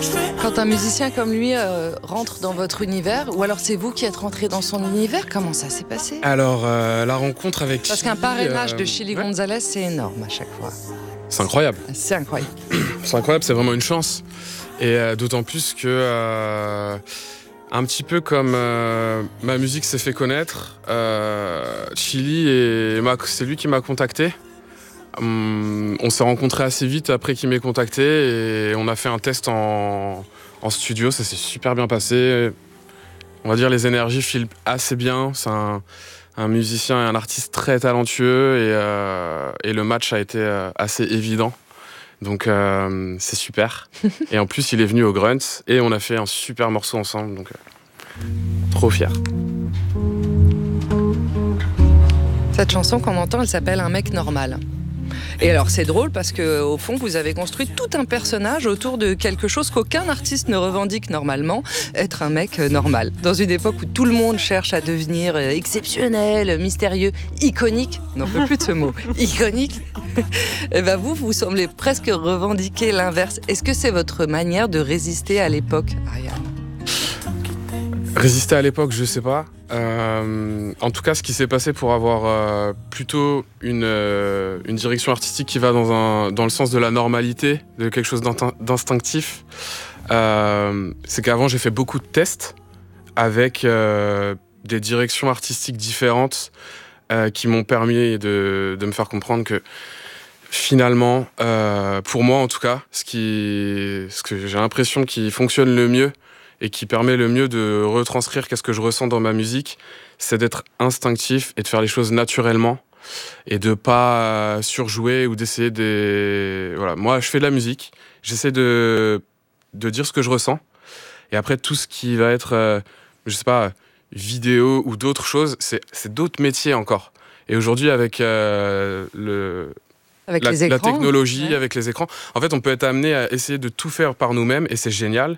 Quand un musicien comme lui rentre dans votre univers, ou alors c'est vous qui êtes rentré dans son univers, comment ça s'est passé? Alors, la rencontre avec Parce Chili, qu'un parrainage de Chili Gonzalez, c'est énorme à chaque fois. c'est incroyable. C'est incroyable. C'est incroyable, c'est vraiment une chance. Et d'autant plus que, un petit peu comme ma musique s'est fait connaître, Chili, c'est lui qui m'a contacté. On s'est rencontrés assez vite après qu'il m'ait contacté et on a fait un test en studio, ça s'est super bien passé. On va dire les énergies filent assez bien, c'est un musicien et un artiste très talentueux et le match a été assez évident. Donc c'est super. Et en plus il est venu au Grunt et on a fait un super morceau ensemble, donc trop fier. Cette chanson qu'on entend, elle s'appelle Un mec normal. Et alors c'est drôle parce qu'au fond vous avez construit tout un personnage autour de quelque chose qu'aucun artiste ne revendique normalement, être un mec normal. Dans une époque où tout le monde cherche à devenir exceptionnel, mystérieux, iconique, on n'en peut plus de ce mot, iconique, et ben vous semblez presque revendiquer l'inverse. Est-ce que c'est votre manière de résister à l'époque, Ariane ? Résister à l'époque, je sais pas. En tout cas, ce qui s'est passé pour avoir plutôt une direction artistique qui va dans le sens de la normalité, de quelque chose d'instinctif, c'est qu'avant j'ai fait beaucoup de tests avec des directions artistiques différentes qui m'ont permis de me faire comprendre que finalement, pour moi en tout cas, ce que j'ai l'impression qui fonctionne le mieux et qui permet le mieux de retranscrire qu'est-ce que je ressens dans ma musique, c'est d'être instinctif et de faire les choses naturellement et de pas surjouer ou d'essayer Voilà, moi je fais de la musique, j'essaie de dire ce que je ressens et après tout ce qui va être, je sais pas, vidéo ou d'autres choses, c'est d'autres métiers encore. Et aujourd'hui avec la technologie, ouais. avec les écrans, en fait on peut être amené à essayer de tout faire par nous-mêmes et c'est génial.